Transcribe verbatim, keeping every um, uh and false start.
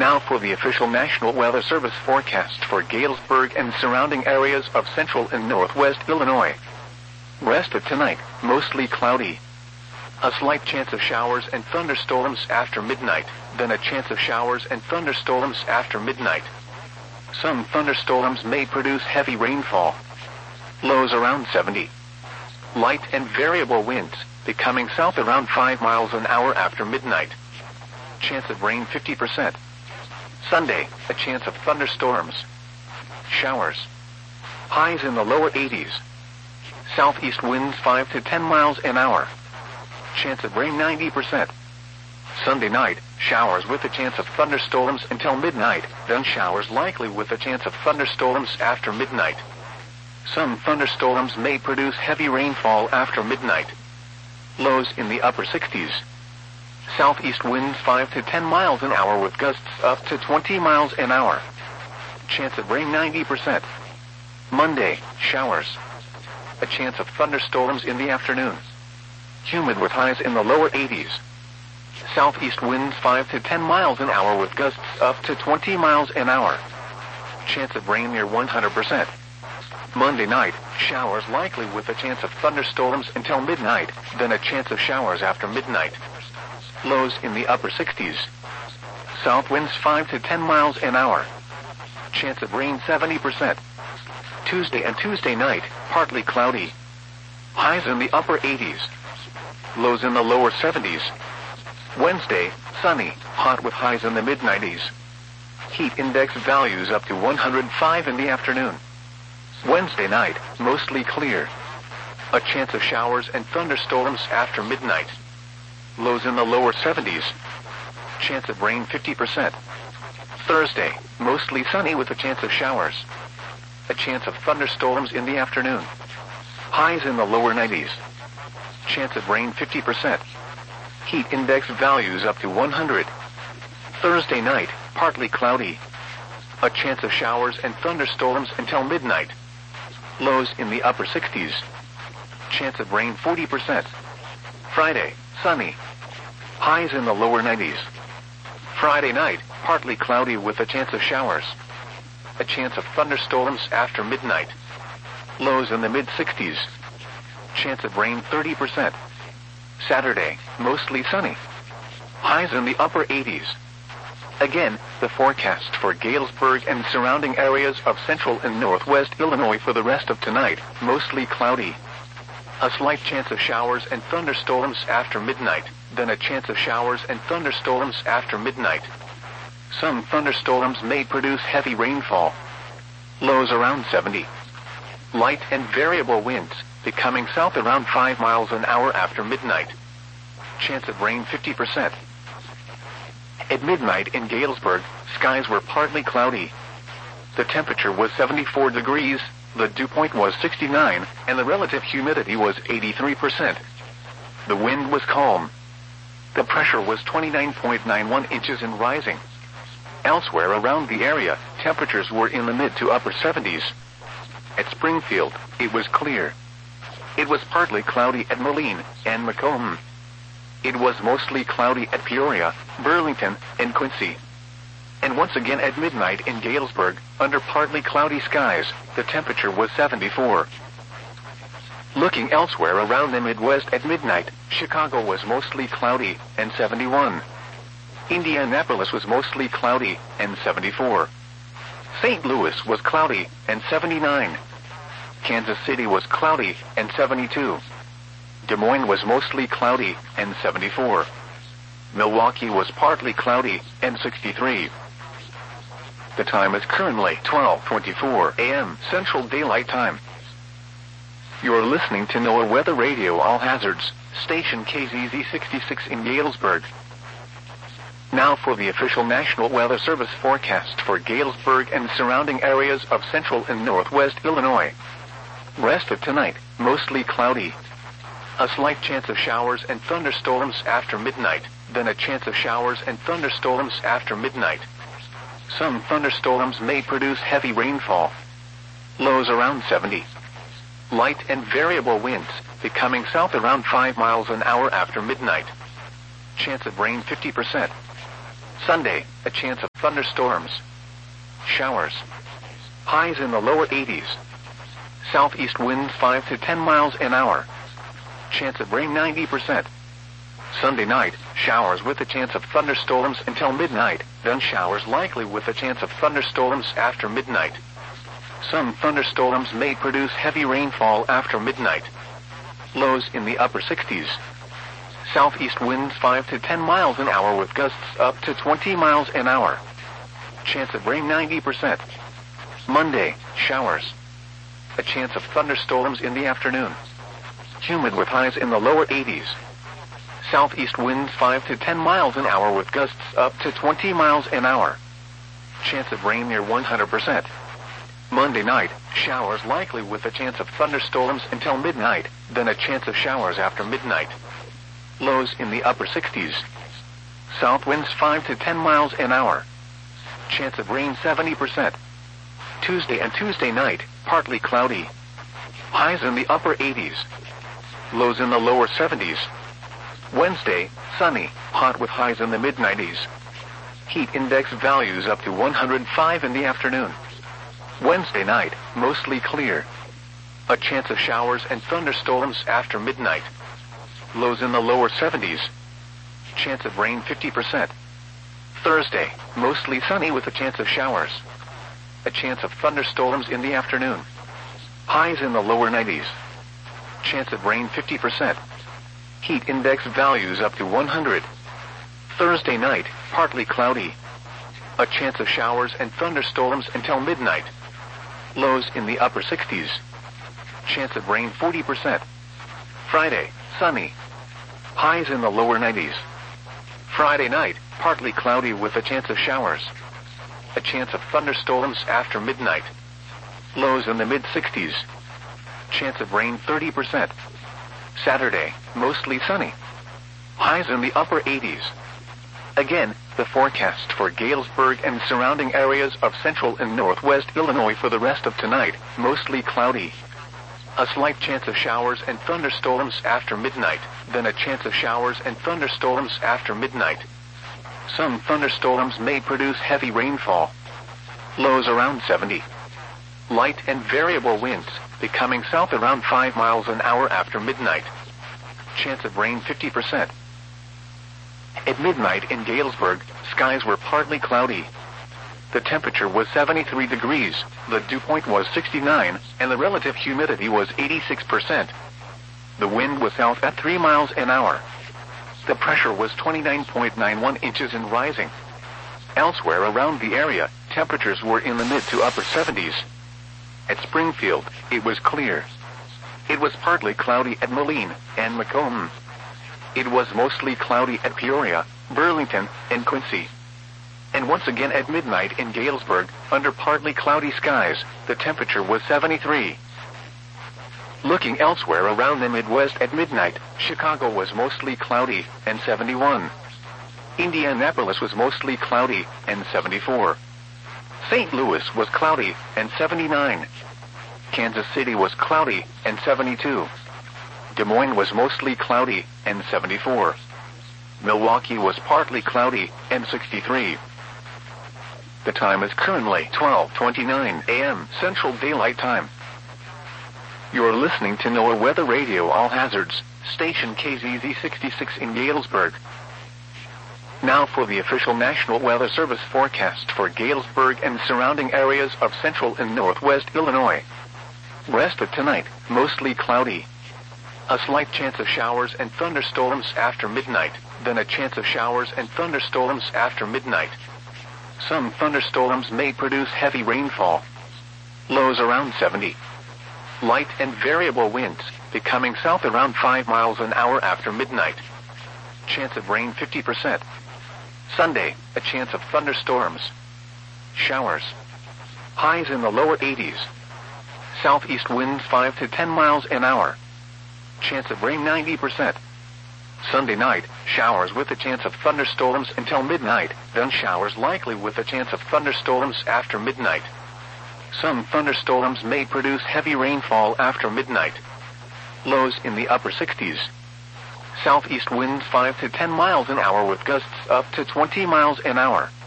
Now for the official National Weather Service forecast for Galesburg and surrounding areas of central and northwest Illinois. Rest of tonight, mostly cloudy. A slight chance of showers and thunderstorms after midnight, then a chance of showers and thunderstorms after midnight. Some thunderstorms may produce heavy rainfall. Lows around seventy. Light and variable winds, becoming south around five miles an hour after midnight. Chance of rain fifty percent. Sunday, a chance of thunderstorms. Showers. Highs in the lower eighties. Southeast winds five to ten miles an hour. Chance of rain ninety percent. Sunday night, showers with a chance of thunderstorms until midnight, then showers likely with a chance of thunderstorms after midnight. Some thunderstorms may produce heavy rainfall after midnight. Lows in the upper sixties. Southeast winds five to ten miles an hour with gusts up to twenty miles an hour. Chance of rain ninety percent. Monday, showers. A chance of thunderstorms in the afternoon. Humid with highs in the lower eighties. Southeast winds five to ten miles an hour with gusts up to twenty miles an hour. Chance of rain near one hundred percent. Monday night, showers likely with a chance of thunderstorms until midnight, then a chance of showers after midnight. Lows in the upper sixties. South winds five to ten miles an hour. Chance of rain seventy percent. Tuesday and Tuesday night, partly cloudy. Highs in the upper eighties. Lows in the lower seventies. Wednesday, sunny, hot with highs in the mid nineties. Heat index values up to one hundred five in the afternoon. Wednesday night, mostly clear. A chance of showers and thunderstorms after midnight. Lows in the lower seventies. Chance of rain fifty percent. Thursday, mostly sunny with a chance of showers. A chance of thunderstorms in the afternoon. Highs in the lower nineties. Chance of rain fifty percent. Heat index values up to one hundred. Thursday night, partly cloudy. A chance of showers and thunderstorms until midnight. Lows in the upper sixties. Chance of rain forty percent. Friday, sunny. Highs in the lower nineties. Friday night, partly cloudy with a chance of showers. A chance of thunderstorms after midnight. Lows in the mid sixties. Chance of rain thirty percent. Saturday, mostly sunny. Highs in the upper eighties. Again, the forecast for Galesburg and surrounding areas of central and northwest Illinois for the rest of tonight, mostly cloudy. A slight chance of showers and thunderstorms after midnight, then a chance of showers and thunderstorms after midnight. Some thunderstorms may produce heavy rainfall. Lows around seventy. Light and variable winds, becoming south around five miles an hour after midnight. Chance of rain fifty percent. At midnight in Galesburg, skies were partly cloudy. The temperature was seventy-four degrees, the dew point was sixty-nine, and the relative humidity was eighty-three percent. The wind was calm. The pressure was twenty-nine point nine one inches and rising. Elsewhere around the area, temperatures were in the mid to upper seventies. At Springfield, it was clear. It was partly cloudy at Moline and Macomb. It was mostly cloudy at Peoria, Burlington, and Quincy. And once again at midnight in Galesburg, under partly cloudy skies, the temperature was seventy-four. Looking elsewhere around the Midwest at midnight, Chicago was mostly cloudy and seventy-one. Indianapolis was mostly cloudy and seventy-four. Saint Louis was cloudy and seventy-nine. Kansas City was cloudy and seventy-two. Des Moines was mostly cloudy and seventy-four. Milwaukee was partly cloudy and sixty-three. The time is currently twelve twenty-four a m Central Daylight Time. You're listening to NOAA Weather Radio All Hazards, station K Z Z sixty-six in Galesburg. Now for the official National Weather Service forecast for Galesburg and surrounding areas of central and northwest Illinois. Rest of tonight, mostly cloudy. A slight chance of showers and thunderstorms after midnight, then a chance of showers and thunderstorms after midnight. Some thunderstorms may produce heavy rainfall. Lows around seventy. Light and variable winds, becoming south around five miles an hour after midnight. Chance of rain fifty percent. Sunday, a chance of thunderstorms. Showers. Highs in the lower eighties. Southeast winds five to ten miles an hour. Chance of rain ninety percent. Sunday night, showers with a chance of thunderstorms until midnight, then showers likely with a chance of thunderstorms after midnight. Some thunderstorms may produce heavy rainfall after midnight. Lows in the upper sixties. Southeast winds five to ten miles an hour with gusts up to twenty miles an hour. Chance of rain ninety percent. Monday, showers. A chance of thunderstorms in the afternoon. Humid with highs in the lower eighties. Southeast winds five to ten miles an hour with gusts up to twenty miles an hour. Chance of rain near one hundred percent. Monday night, showers likely with a chance of thunderstorms until midnight, then a chance of showers after midnight. Lows in the upper sixties. South winds five to ten miles an hour. Chance of rain seventy percent. Tuesday and Tuesday night, partly cloudy. Highs in the upper eighties. Lows in the lower seventies. Wednesday, sunny, hot with highs in the mid nineties. Heat index values up to one hundred five in the afternoon. Wednesday night, mostly clear. A chance of showers and thunderstorms after midnight. Lows in the lower seventies. Chance of rain fifty percent. Thursday, mostly sunny with a chance of showers. A chance of thunderstorms in the afternoon. Highs in the lower nineties. Chance of rain fifty percent. Heat index values up to one hundred. Thursday night, partly cloudy. A chance of showers and thunderstorms until midnight. Lows in the upper sixties. Chance of rain forty percent. Friday, sunny. Highs in the lower nineties. Friday night, partly cloudy with a chance of showers. A chance of thunderstorms after midnight. Lows in the mid sixties. Chance of rain thirty percent. Saturday, mostly sunny. Highs in the upper eighties. Again, the forecast for Galesburg and surrounding areas of central and northwest Illinois for the rest of tonight, mostly cloudy. A slight chance of showers and thunderstorms after midnight, then a chance of showers and thunderstorms after midnight. Some thunderstorms may produce heavy rainfall. Lows around seventy. Light and variable winds, becoming south around five miles an hour after midnight. Chance of rain fifty percent. At midnight in Galesburg, skies were partly cloudy. The temperature was seventy-three degrees, the dew point was sixty-nine, and the relative humidity was eighty-six percent. The wind was south at three miles an hour. The pressure was twenty-nine point nine one inches and rising. Elsewhere around the area, temperatures were in the mid to upper seventies. At Springfield, it was clear. It was partly cloudy at Moline and Macomb. It was mostly cloudy at Peoria, Burlington, and Quincy. And once again at midnight in Galesburg, under partly cloudy skies, the temperature was seventy-three. Looking elsewhere around the Midwest at midnight, Chicago was mostly cloudy and seventy-one. Indianapolis was mostly cloudy and seventy-four. Saint Louis was cloudy and seventy-nine. Kansas City was cloudy and seventy-two. Des Moines was mostly cloudy and seventy-four. Milwaukee was partly cloudy and sixty-three. The time is currently twelve twenty-nine a m Central Daylight Time. You're listening to NOAA Weather Radio All Hazards, station K Z Z sixty-six in Galesburg. Now for the official National Weather Service forecast for Galesburg and surrounding areas of central and northwest Illinois. Rest of tonight, mostly cloudy. A slight chance of showers and thunderstorms after midnight, then a chance of showers and thunderstorms after midnight. Some thunderstorms may produce heavy rainfall. Lows around seventy. Light and variable winds, becoming south around five miles an hour after midnight. Chance of rain fifty percent. Sunday, a chance of thunderstorms. Showers. Highs in the lower eighties. Southeast winds five to ten miles an hour. Chance of rain ninety percent. Sunday night, showers with a chance of thunderstorms until midnight, then showers likely with a chance of thunderstorms after midnight. Some thunderstorms may produce heavy rainfall after midnight. Lows in the upper sixties. Southeast winds five to ten miles an hour with gusts up to twenty miles an hour.